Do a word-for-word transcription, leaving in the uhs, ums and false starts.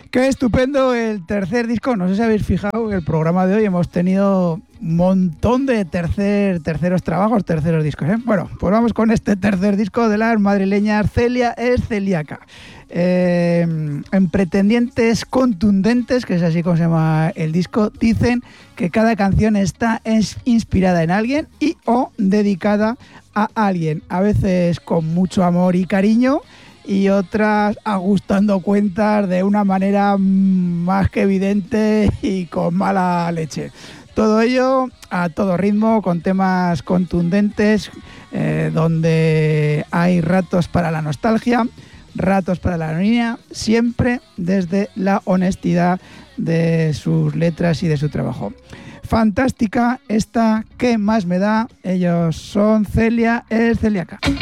Qué estupendo el tercer disco. No sé si habéis fijado que el programa de hoy hemos tenido un montón de tercer, terceros trabajos, terceros discos, ¿eh? Bueno, pues vamos con este tercer disco de las madrileñas Celia es Celíaca. Eh, en Pretendientes Contundentes, que es así como se llama el disco, dicen que cada canción está es inspirada en alguien y o dedicada a alguien, a veces con mucho amor y cariño, y otras ajustando cuentas de una manera más que evidente y con mala leche. Todo ello a todo ritmo, con temas contundentes, eh, donde hay ratos para la nostalgia, ratos para la ironía, siempre desde la honestidad de sus letras y de su trabajo. Fantástica esta, ¿qué más me da? Ellos son Celia es Celíaca.